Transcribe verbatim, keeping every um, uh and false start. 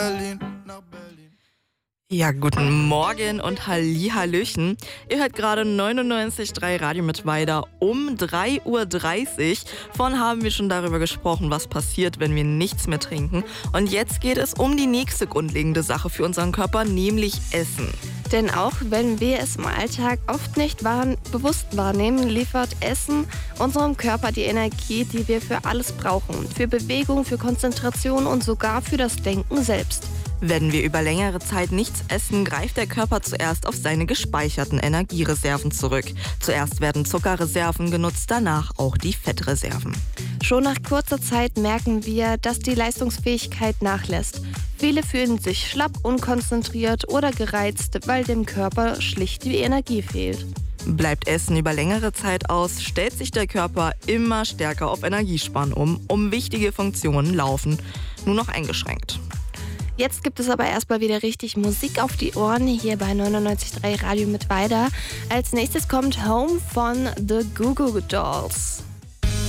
Ja, guten Morgen und Hallihallöchen. Ihr hört gerade neunundneunzig Komma drei Radio Mittweida um drei Uhr dreißig. Vorhin haben wir schon darüber gesprochen, was passiert, wenn wir nichts mehr trinken. Und jetzt geht es um die nächste grundlegende Sache für unseren Körper, nämlich Essen. Denn auch wenn wir es im Alltag oft nicht wahr- bewusst wahrnehmen, liefert Essen unserem Körper die Energie, die wir für alles brauchen. Für Bewegung, für Konzentration und sogar für das Denken selbst. Wenn wir über längere Zeit nichts essen, greift der Körper zuerst auf seine gespeicherten Energiereserven zurück. Zuerst werden Zuckerreserven genutzt, danach auch die Fettreserven. Schon nach kurzer Zeit merken wir, dass die Leistungsfähigkeit nachlässt. Viele fühlen sich schlapp, unkonzentriert oder gereizt, weil dem Körper schlicht die Energie fehlt. Bleibt Essen über längere Zeit aus, stellt sich der Körper immer stärker auf Energiesparen um, um wichtige Funktionen laufen nur noch eingeschränkt. Jetzt gibt es aber erstmal wieder richtig Musik auf die Ohren hier bei neunundneunzig Komma drei Radio Mittweida. Als nächstes kommt Home von The Goo Goo Dolls.